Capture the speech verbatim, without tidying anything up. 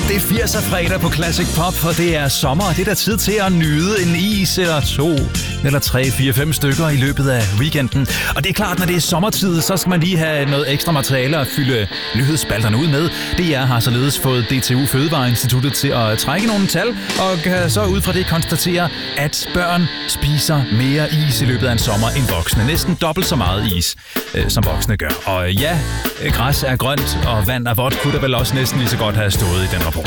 Det er firser fredag på Classic Pop, og det er sommer, og det er der tid til at nyde en is eller to, eller tre, fire, fem stykker i løbet af weekenden. Og det er klart, når det er sommertid, så skal man lige have noget ekstra materiale at fylde nyhedsspalterne ud med. D R har således fået D T U Fødevareinstituttet til at trække nogle tal, og kan så ud fra det konstatere, at børn spiser mere is i løbet af en sommer end voksne. Næsten dobbelt så meget is, øh, som voksne gør. Og ja, græs er grønt, og vand er vådt, kunne der vel også næsten lige så godt have stået i den rapport.